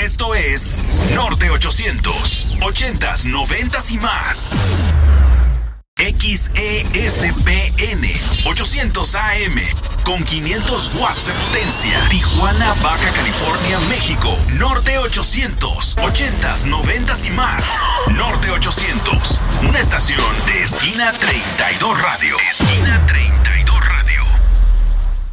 Esto es Norte 800, 80s, 90s y más. XESPN 800 AM con 500 watts de potencia. Tijuana, Baja California, México. Norte 800, 80s, 90s y más. Norte 800, una estación de Esquina 32 Radio. Esquina 32.